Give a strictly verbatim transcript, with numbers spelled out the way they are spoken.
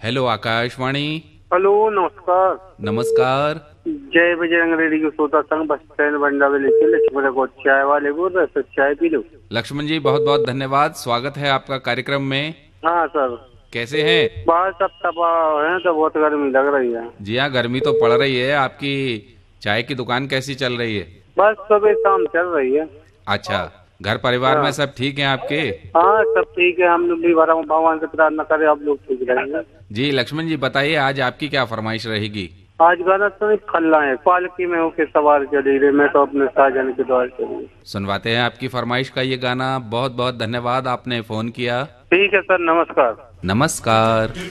Hello Akashvani. Hello, नमस्कार। नमस्कार। जय बजरंग रेडियो श्रोता संघ बस स्टैंड बंडावे लेके लक्ष्मण को चाय वाले को रस चाय पी लो। लक्ष्मण जी बहुत बहुत धन्यवाद, स्वागत है आपका कार्यक्रम में। हाँ सर। कैसे हैं? बाहर सब तबाह है तो बहुत गर्मी लग रही है। जी हाँ, गर्मी तो पड़ रही है। आपकी चाय की दुकान कैसी चल रही है? बस सुबह शाम चल रही है। अच्छा, घर परिवार में हाँ सब ठीक हैं आपके? हाँ, सब ठीक है। हम लोग भी भरा भगवान से प्रार्थना करें आप लोग ठीक रहेंगे। जी लक्ष्मण जी बताइए, आज आपकी क्या फरमाइश रहेगी? आज गाना तो खल्ला है, पालकी में होके सवार चली रे, मैं तो अपने साजन के द्वार चली। सुनवाते हैं आपकी फरमाइश का ये गाना। बहुत बहुत धन्यवाद, आपने फोन किया। ठीक है सर, नमस्कार। नमस्कार।